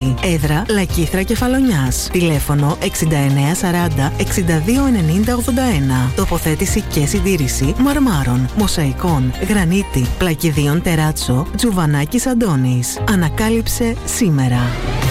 Κρήτη. Έδρα Λακήθρα Κεφαλονιάς. Τηλέφωνο 6940 6290 81. Τοποθέτηση και συντήρηση μαρμάρων, μοσαϊκών, γρανίτη, πλακιδίων τεράτσο, Τζουβανάκης Αντώνης. Ανακάλυψε σήμερα.